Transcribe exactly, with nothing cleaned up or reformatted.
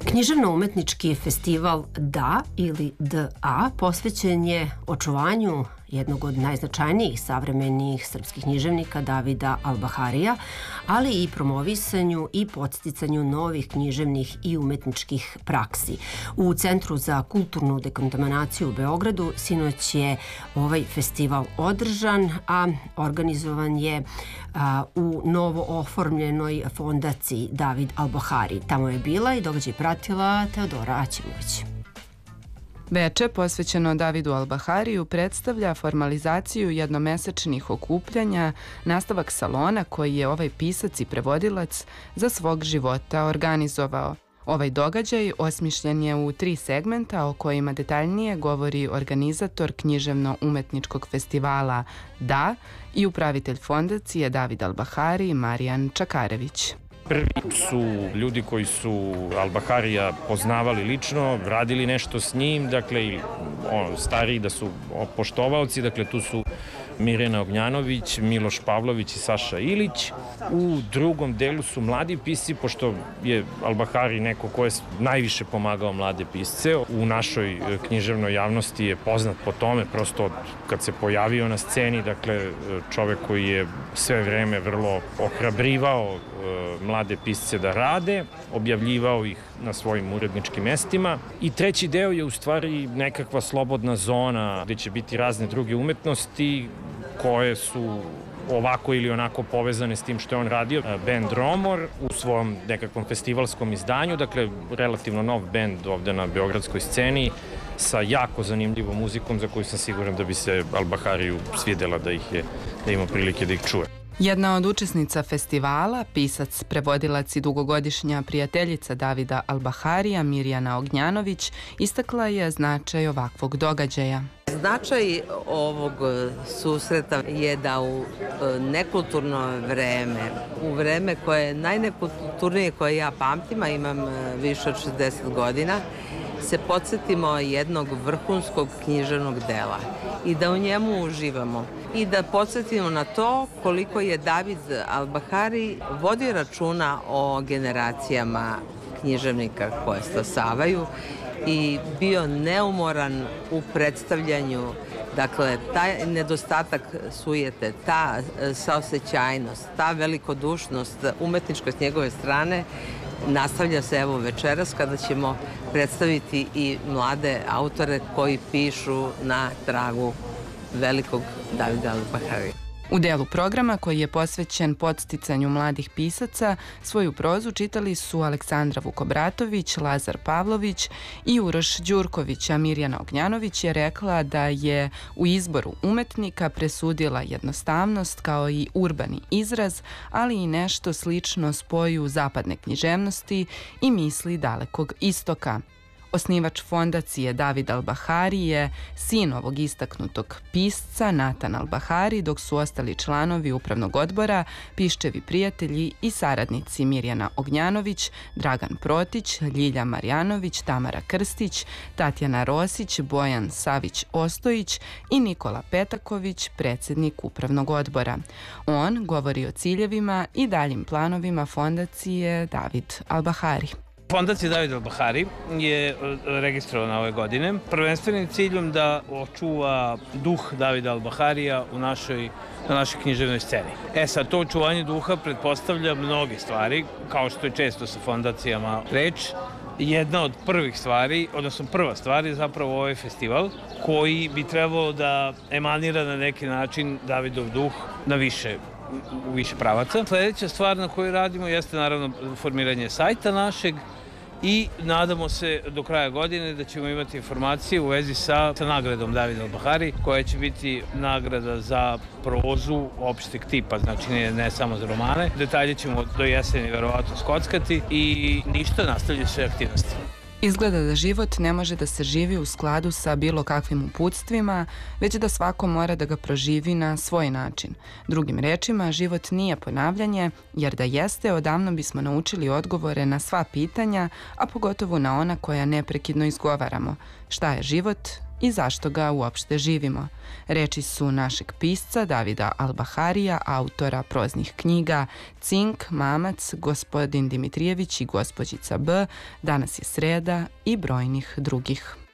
Književno-umetnički festival D A ili D A posvećen je očuvanju jednog od najznačajnijih savremenih srpskih književnika Davida Albaharija, ali i promovisanju i podsticanju novih književnih i umetničkih praksi. U Centru za kulturnu dekontaminaciju u Beogradu sinoć je ovaj festival održan, a organizovan je a, u novo oformljenoj fondaciji David Albahari. Tamo je bila i događaj pratila Teodora Aćimović. Veče posvećeno Davidu Albahariju predstavlja formalizaciju jednomesečnih okupljanja, nastavak salona koji je ovaj pisac i prevodilac za svog života organizovao. Ovaj događaj osmišljen je u tri segmenta o kojima detaljnije govori organizator književno-umetničkog festivala D A i upravitelj fondacije David Albahari Marijan Čakarević. Prvi su ljudi koji su Albaharija poznavali lično, radili nešto s njim, dakle, ono, stariji da su poštovaoci, dakle, tu su Mirjana Ognjanović, Miloš Pavlović i Saša Ilić. U drugom delu su mladi pisci, pošto je Albahari neko ko je najviše pomagao mlade pisce. U našoj književnoj javnosti je poznat po tome, prosto kad se pojavio na sceni, dakle, čovek koji je sve vreme vrlo ohrabrivao mlade pisce da rade, objavljivao ih na svojim uredničkim mestima. I treći deo je u stvari nekakva slobodna zona gde će biti razne druge umetnosti koje su ovako ili onako povezane s tim što je on radio. Band Romor u svom nekakvom festivalskom izdanju, dakle relativno nov band ovde na beogradskoj sceni sa jako zanimljivom muzikom za koju sam siguran da bi se Albahariju svidela da ih je, da ima prilike da ih čuje. Jedna od učesnica festivala, pisac, prevodilac i dugogodišnja prijateljica Davida Albaharija, Mirjana Ognjanović, istakla je značaj ovakvog događaja. Značaj ovog susreta je da u nekulturno vreme, u vreme koje je najnekulturnije koje ja pamtim, a imam više od šezdeset godina, se podsjetimo jednog vrhunskog književnog dela i da u njemu uživamo i da podsjetimo na to koliko je David Albahari vodio računa o generacijama književnika koje stasavaju i bio neumoran u predstavljanju. Dakle, taj nedostatak sujete, ta saosećajnost, ta velikodušnost, umetnička s njegove strane nastavlja se evo večeras kada ćemo predstaviti i mlade autore koji pišu na tragu velikog Davida Albaharija. U delu programa koji je posvećen podsticanju mladih pisaca, svoju prozu čitali su Aleksandra Vukobratović, Lazar Pavlović i Uroš Đurković, a Mirjana Ognjanović je rekla da je u izboru umetnika presudila jednostavnost kao i urbani izraz, ali i nešto slično spoju zapadne književnosti i misli dalekog istoka. Osnivač fondacije David Albahari je sin ovog istaknutog pisca Natan Albahari, dok su ostali članovi upravnog odbora, piščevi prijatelji i saradnici Mirjana Ognjanović, Dragan Protić, Ljilja Marjanović, Tamara Krstić, Tatjana Rosić, Bojan Savić-Ostojić i Nikola Petaković, predsjednik upravnog odbora. On govori o ciljevima i daljim planovima fondacije David Albahari. Fondacija David Albahari je registrovana ove godine prvenstvenim ciljom da očuva duh Davida Albaharija u našoj, na našoj književnoj sceni. E sad, to očuvanje duha pretpostavlja mnoge stvari, kao što je često sa fondacijama reč. Jedna od prvih stvari, odnosno prva stvar je zapravo ovaj festival koji bi trebalo da emanira na neki način Davidov duh na više u više pravaca. Sljedeća stvar na kojoj radimo jeste naravno formiranje sajta našeg i nadamo se do kraja godine da ćemo imati informacije u vezi sa, sa nagradom Davida Albahari, koja će biti nagrada za prozu opšteg tipa, znači ne, ne samo za romane. Detalje ćemo do jeseni verovatno skockati i ništa, nastavljaju sve aktivnosti. Izgleda da život ne može da se živi u skladu sa bilo kakvim uputstvima, već da svako mora da ga proživi na svoj način. Drugim rečima, život nije ponavljanje, jer da jeste, odavno bismo naučili odgovore na sva pitanja, a pogotovo na ona koja neprekidno izgovaramo. Šta je život i zašto ga uopšte živimo. Reči su našeg pisca Davida Albaharija, autora proznih knjiga Cink, Mamac, Gospodin Dimitrijević i Gospođica B, Danas je sreda i brojnih drugih.